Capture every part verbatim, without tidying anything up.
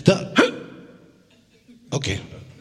Da. Okay.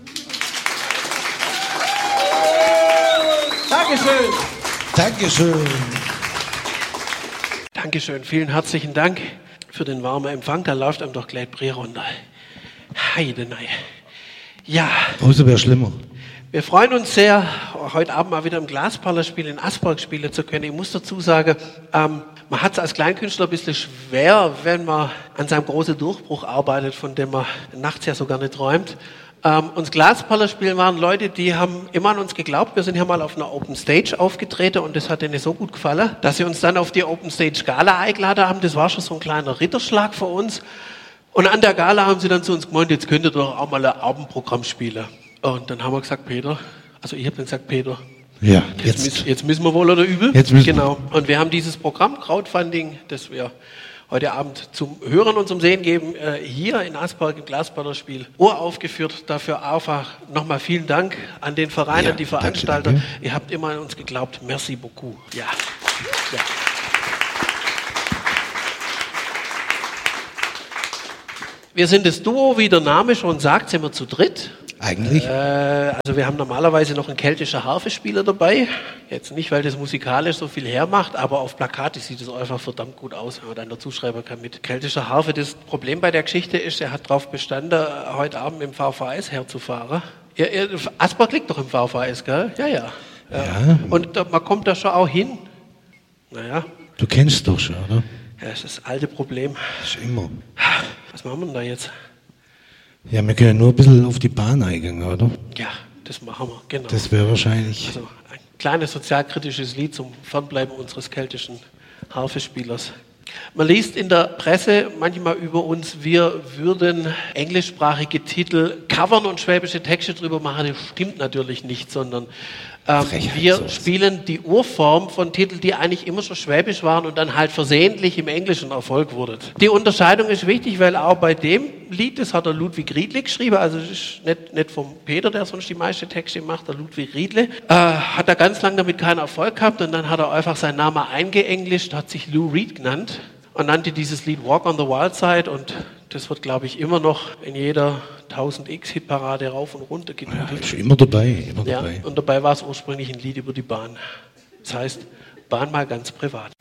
Dankeschön. Dankeschön. Dankeschön, vielen herzlichen Dank für den warmen Empfang. Da läuft einem doch gleich die Brille runter. Heidenei. Ja. Außer wäre schlimmer. Wir freuen uns sehr, heute Abend mal wieder im Glasparlerspiel in Asperg spielen zu können. Ich muss dazu sagen, ähm, man hat es als Kleinkünstler ein bisschen schwer, wenn man an seinem großen Durchbruch arbeitet, von dem man nachts ja so gerne träumt. Ähm, uns Glasparlerspielen waren Leute, die haben immer an uns geglaubt. Wir sind hier mal auf einer Open Stage aufgetreten und das hat denen so gut gefallen, dass sie uns dann auf die Open Stage Gala eingeladen haben. Das war schon so ein kleiner Ritterschlag für uns. Und an der Gala haben sie dann zu uns gemeint, jetzt könnt ihr doch auch mal ein Abendprogramm spielen. Und dann haben wir gesagt, Peter, also ich habe dann gesagt, Peter, ja, jetzt, jetzt. müssen, jetzt müssen wir wohl oder übel. Jetzt müssen genau. Und wir haben dieses Programm Crowdfunding, das wir heute Abend zum Hören und zum Sehen geben, äh, hier in Asperg im Glasparlerspiel uraufgeführt. Dafür einfach nochmal vielen Dank an den Verein, Ja, an die Veranstalter. danke. Ihr habt immer an uns geglaubt. Merci beaucoup. Ja. ja. Wir sind das Duo, wie der Name schon sagt, sind wir zu dritt. Eigentlich? Äh, also wir haben normalerweise noch einen keltischen Harfespieler dabei. Jetzt nicht, weil das musikalisch so viel hermacht, aber auf Plakate sieht es einfach verdammt gut aus, wenn man dann dazu schreiben kann mit keltischer Harfe. Das Problem bei der Geschichte ist, er hat darauf bestanden, heute Abend im V V S herzufahren. Ihr, ihr, Asperg liegt doch im V V S, gell? Ja, ja. ja. Ja. Und da, man kommt da schon auch hin. Naja. Du kennst doch schon, oder? Ja, das ist das alte Problem. Das ist immer. Was machen wir denn da jetzt? Ja, wir können nur ein bisschen auf die Bahn eingehen, oder? Ja, das machen wir, genau. Das wäre wahrscheinlich. Also ein kleines sozialkritisches Lied zum Fernbleiben unseres keltischen Harfespielers. Man liest in der Presse manchmal über uns, wir würden englischsprachige Titel covern und schwäbische Texte drüber machen. Das stimmt natürlich nicht, sondern ähm, wir sowas. spielen die Urform von Titeln, die eigentlich immer schon schwäbisch waren und dann halt versehentlich im Englischen Erfolg wurden. Die Unterscheidung ist wichtig, weil auch bei dem Lied, das hat der Ludwig Riedle geschrieben, also das ist nicht, nicht vom Peter, der sonst die meisten Texte macht, der Ludwig Riedle, äh, hat er ganz lange damit keinen Erfolg gehabt und dann hat er einfach seinen Namen eingeenglischt, hat sich Lou Reed genannt und nannte dieses Lied Walk on the Wild Side und das wird, glaube ich, immer noch in jeder tausend X Hitparade rauf und runter Ja, getitelt. ist immer dabei, immer Ja, dabei. und dabei war es ursprünglich ein Lied über die Bahn. Das heißt, Bahn mal ganz privat.